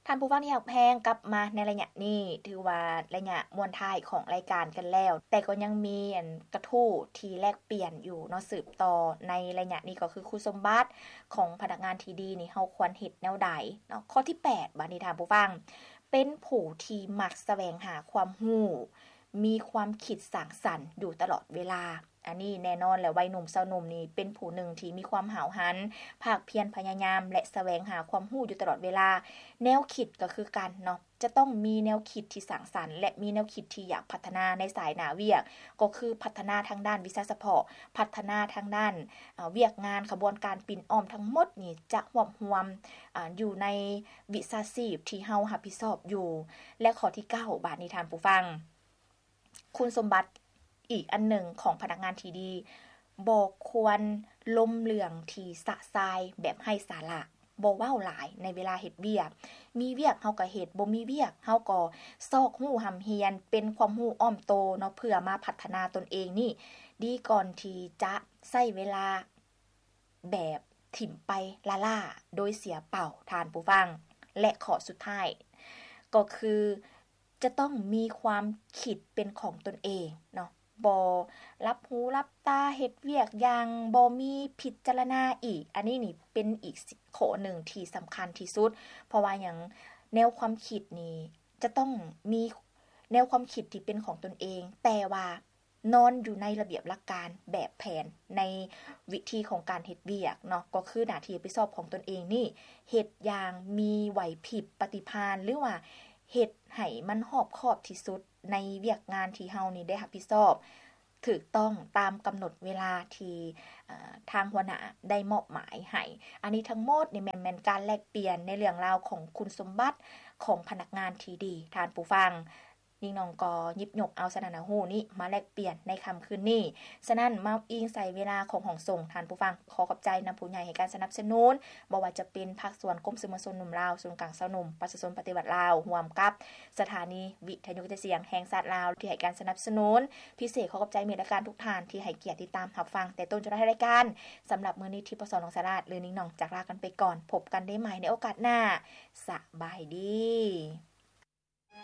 ท่านผู้ฟังที่รักแพงกลับมาในระยะนี้ถือว่าระยะมวลท้ายของรายการกันแล้วแต่ก็ยังมีกระทู้ที่แลกเปลี่ยนอยู่เนาะสืบต่อในระยะนี้ก็คือคุณสมบัติของพนักงานที่ดีนี่เฮาควรเฮ็ดแนวใดเนาะข้อที่8บัดนี้ท่านผู้ฟังเป็นผู้ที่มักแสวงหาความรู้มีความคิดสร้างสรรค์อยู่ตลอดเวลาอันนี้แน่นอนแล้ววัยหนุ่มสาวหนุ่มนี่เป็นผู้หนึ่งที่มีความหาวหันภาคเพียรพยายามและแสวงหาความรู้อยู่ตลอดเวลาแนวคิดก็คือกันเนาะจะต้องมีแนวคิดที่สร้างสรรค์และมีแนวคิดที่อยากพัฒนาในสายหน้าเวียกก็คือพัฒนาทางด้านวิชาเฉพาะพัฒนาทางด้านเวียกงานขบวนการปิ่นอ้อมทั้งหมดนี่จะรวมอยู่ในวิชาชีพที่เฮารับผิดชอบอยู่และข้อที่9บาดนี้ท่านผู้ฟังคุณสมบัติอีกอันหนึ่งของพนักงานที่ดีบ่ควรล้มเรื่องที่สะทรายแบบให้สาระบ่เว้าหลายในเวลาเฮ็ดเวียกมีเวียกเฮาก็เฮ็ดบ่มีเวียกเฮาก็ซอกฮู้หำเฮียนเป็นความรู้อ้อมโตเนาะเพื่อมาพัฒนาตนเองนี่ดีก่อนที่จะใช้เวลาแบบถิ่มไปล่าๆโดยเสียเปล่าทานผู้ฟังและข้อสุดท้ายก็คือจะต้องมีความคิดเป็นของตนเองเนาะบ่รับหูรับตาเฮ็ดเวียกอย่างบ่มีพิจารณาอีกอันนี้นี่เป็นอีกข้อหนึ่งที่สำคัญที่สุดเพราะว่าหยังแนวความคิดนี่จะต้องมีแนวความคิดที่เป็นของตนเองแต่ว่านอนอยู่ในระเบียบหลักการแบบแผนในวิธีของการเฮ็ดเวียกเนาะก็คือหน้าที่รับผิดชอบของตนเองนี่เฮ็ดอย่างมีไหวพริบปฏิภาณหรือว่าเฮ็ดให้มันรอบคอบที่สุดในเวียกงานที่เฮานี่ได้รับผิดชอบถูกต้องตามกำหนดเวลาที่ทางหัวหน้าได้มอบหมายให้อันนี้ทั้งหมดนี่แม่นการแลกเปลี่ยนในเรื่องราวของคุณสมบัติของพนักงานที่ดีท่านผู้ฟังนิ่งน้องก็หยิบยกเอาสนาหูนี้มาแลกเปลี่ยนในค่ำคืนนี้ฉะนั้นมาอิงใส่เวลาของห้องส่งท่านผู้ฟังขอขอบใจนำผู้ใหญ่ให้การสนับสนุนบ่ว่าจะเป็นภาคส่วนกรมสื่อมวลชนหนุ่มลาวศูนย์กลางสาวหนุ่มประชาชนปฏิบัติลาวร่วมกับสถานีวิทยุกระจายเสียงแห่งชาติลาวที่ให้การสนับสนุนพิเศษขอขอบใจมิตรการทุกท่านที่ให้เกียรติติดตามรับฟังแต่ต้นจนท้ายรายการสำหรับมื้อนี้ที่ปสน.สาราหรือนิ่งน้องจากลากันไปก่อนพบกันได้ใหม่ในโอกาสหน้าสบายดี